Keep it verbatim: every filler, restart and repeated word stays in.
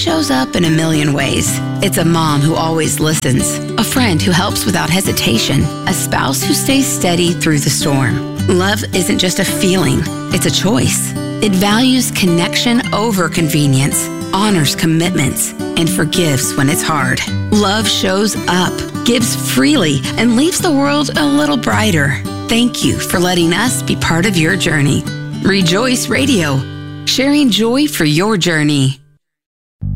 shows up in a million ways. It's a mom who always listens, a friend who helps without hesitation, a spouse who stays steady through the storm. Love isn't just a feeling, it's a choice. It values connection over convenience, honors commitments, and forgives when it's hard. Love shows up, gives freely, and leaves the world a little brighter. Thank you for letting us be part of your journey. Rejoice Radio, sharing joy for your journey.